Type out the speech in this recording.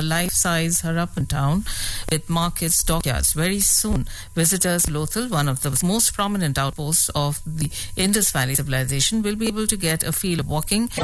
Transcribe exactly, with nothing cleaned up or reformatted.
life-size Harappan town with markets, dockyards. Very soon, visitors Lothal, one of the most prominent outposts of the Indus Valley civilization, will be able to get a feel of walking